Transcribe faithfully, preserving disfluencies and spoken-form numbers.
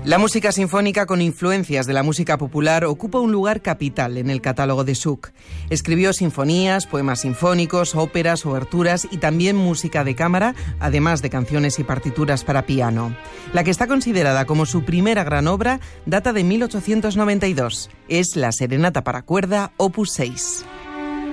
La música sinfónica con influencias de la música popular ocupa un lugar capital en el catálogo de Schuch. Escribió sinfonías, poemas sinfónicos, óperas, oberturas y también música de cámara, además de canciones y partituras para piano. La que está considerada como su primera gran obra data de mil ochocientos noventa y dos. Es la Serenata para cuerda, opus seis.